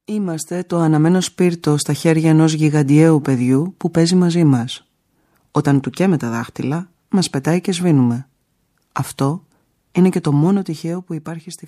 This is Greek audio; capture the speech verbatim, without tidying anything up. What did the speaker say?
Είμαστε το αναμένο σπίρτο στα χέρια ενός γιγαντιαίου παιδιού που παίζει μαζί μας. Όταν του καίμε τα δάχτυλα, μας πετάει και σβήνουμε. Αυτό είναι και το μόνο τυχαίο που υπάρχει στη